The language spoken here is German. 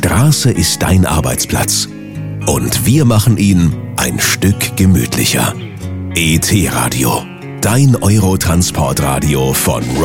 Straße ist dein Arbeitsplatz. Und wir machen ihn ein Stück gemütlicher. ET Radio, dein Eurotransportradio von